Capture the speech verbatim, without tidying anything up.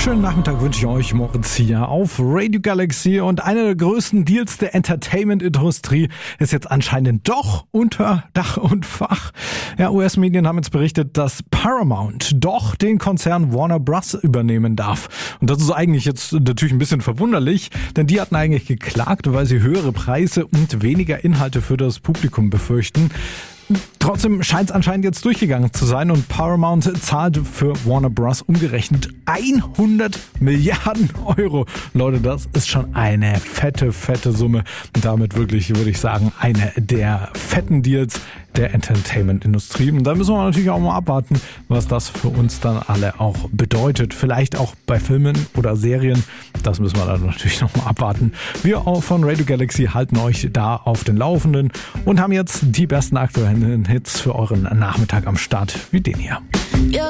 Schönen Nachmittag wünsche ich euch, Moritz hier auf Radio Galaxy, und einer der größten Deals der Entertainment-Industrie ist jetzt anscheinend doch unter Dach und Fach. Ja, U S-Medien haben jetzt berichtet, dass Paramount doch den Konzern Warner Bros. Übernehmen darf. Und das ist eigentlich jetzt natürlich ein bisschen verwunderlich, denn die hatten eigentlich geklagt, weil sie höhere Preise und weniger Inhalte für das Publikum befürchten. Trotzdem scheint es anscheinend jetzt durchgegangen zu sein, und Paramount zahlt für Warner Bros. Umgerechnet hundert Milliarden Euro. Leute, das ist schon eine fette, fette Summe. Und damit wirklich, würde ich sagen, eine der fetten Deals der Entertainment-Industrie. Und da müssen wir natürlich auch mal abwarten, was das für uns dann alle auch bedeutet. Vielleicht auch bei Filmen oder Serien. Das müssen wir dann natürlich noch mal abwarten. Wir auch von Radio Galaxy halten euch da auf den Laufenden und haben jetzt die besten aktuellen Hits für euren Nachmittag am Start, wie den hier.